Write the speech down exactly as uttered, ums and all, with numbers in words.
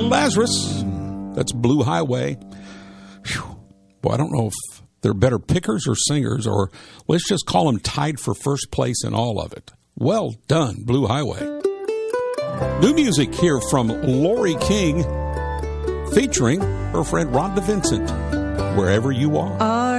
Lazarus. That's Blue Highway. Whew. Boy, I don't know if they're better pickers or singers, or let's just call them tied for first place in all of it. Well done, Blue Highway. New music here from Lori King, featuring her friend Rhonda Vincent. Wherever you are.